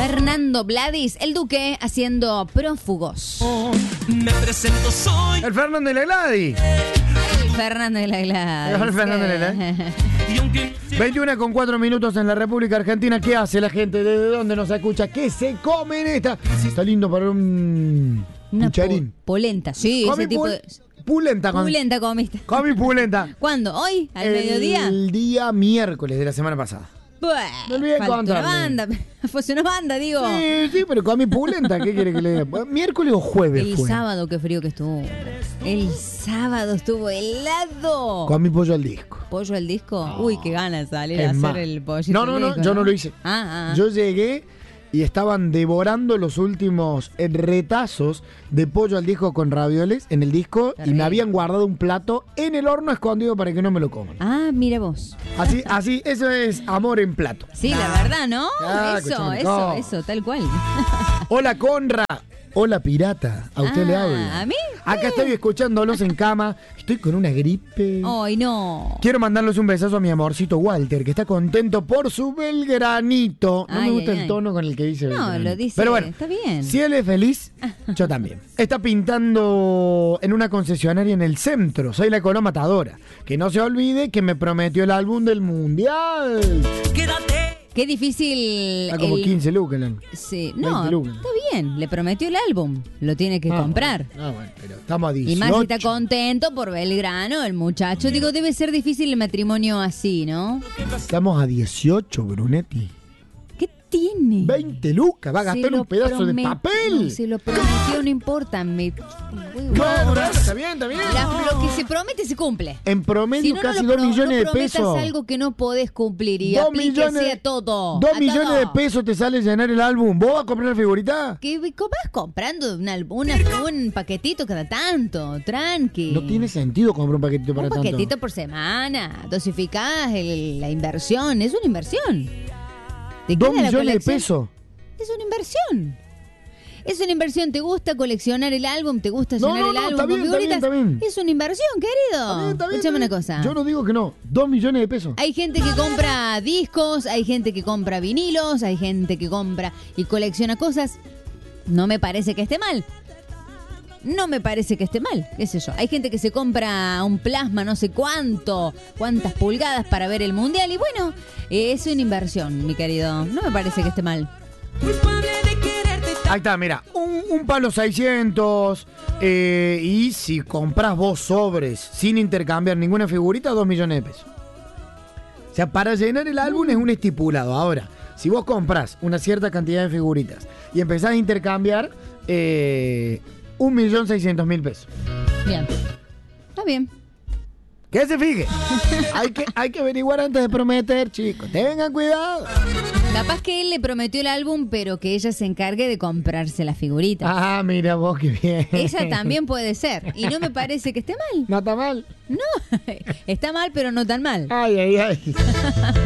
Fernando Vladis, el Duque, haciendo Prófugos. Me presento, soy El Fernando de la Gladys. El Fernando de la Gladys. El Fernando de la Gladys. 21:04 en la República Argentina. ¿Qué hace la gente? ¿Desde dónde nos escucha? ¿Qué se come en esta? Está lindo para un Una cucharín. polenta, sí, Comí ese tipo de... Pulenta. Pulenta comiste. Comí pulenta. ¿Cuándo? ¿Hoy? ¿Al mediodía? El día miércoles de la semana pasada. Me olvidé faltó una contarle. banda. Fue una banda, digo. Sí, pero comí pulenta. ¿Qué quiere que le diga? ¿Miércoles o jueves El fue? sábado, qué frío que estuvo. El sábado estuvo helado. Comí pollo al disco. ¿Pollo al disco? Uy, qué ganas salir a Es hacer más. el pollito No, al disco, yo no lo hice. Ah. Yo llegué y estaban devorando los últimos retazos de pollo al disco con ravioles en el disco y me habían guardado un plato en el horno escondido para que no me lo coman. Ah, mira vos. Así, eso es amor en plato. Sí, la verdad, ¿no? Escuchame, Eso, tal cual. Hola Conra, hola pirata, a usted le hablo. ¿A mí? Acá estoy escuchándolos en cama, estoy con una gripe. Ay, no. Quiero mandarles un besazo a mi amorcito Walter, que está contento por su Belgranito. No me gusta el tono con el que dice No, Belgranito. lo dice, pero bueno, está bien. Si él es feliz, yo también. Está pintando en una concesionaria en el centro. Soy la Coló Matadora. Que no se olvide que me prometió el álbum del Mundial. quédate. Qué difícil. Está como 15 lucas. Sí, 20 no, lucas. está bien. Le prometió el álbum. Lo tiene que comprar. Bueno, pero estamos a 18. Y más si está contento por Belgrano, el muchacho. Digo, debe ser difícil el matrimonio así, ¿no? Estamos a 18, Brunetti. ¿Qué tiene? 20 lucas, va a gastar un pedazo de papel. No, se lo prometió, no importa. Bueno, está bien. Lo que se promete se cumple. En promedio Si no, casi no 2 millones de no prometas pesos. algo que no podés cumplir y 2 aplíquese millones, a todo. 2 a millones todo. de pesos te sale llenar el álbum. ¿Vos vas a comprar la figurita? ¿Qué vas comprando un paquetito cada tanto? Tranqui. No tiene sentido comprar un paquetito para un tanto. paquetito por semana. Dosificás la inversión. Es una inversión. ¿Te 2 queda la millones de colección? pesos. Es una inversión. Es una inversión. ¿Te gusta coleccionar el álbum? ¿Te gusta No, llenar no, el no, álbum está con bien, está bien, figuritas? está bien. Es una inversión, querido. Está bien, Escúchame una está cosa. bien. Yo no digo que no. 2 millones de pesos. Hay gente que compra discos, hay gente que compra vinilos, hay gente que compra y colecciona cosas. No me parece que esté mal. No me parece que esté mal, qué sé yo. Hay gente que se compra un plasma, no sé cuántas pulgadas para ver el mundial. Y bueno, es una inversión, mi querido. No me parece que esté mal. Ahí está, mira, un palo 600 y si compras vos sobres sin intercambiar ninguna figurita, 2 millones de pesos. O sea, para llenar el álbum es un estipulado. Ahora, si vos compras una cierta cantidad de figuritas y empezás a intercambiar, 1.600.000 pesos. Bien. Está bien. Que se fije. hay que averiguar antes de prometer, chicos. Tengan cuidado. Capaz que él le prometió el álbum, pero que ella se encargue de comprarse las figuritas. Ah, mira vos qué bien. Esa también puede ser. Y no me parece que esté mal. No está mal. No, está mal, pero no tan mal. Ay, ay, ay.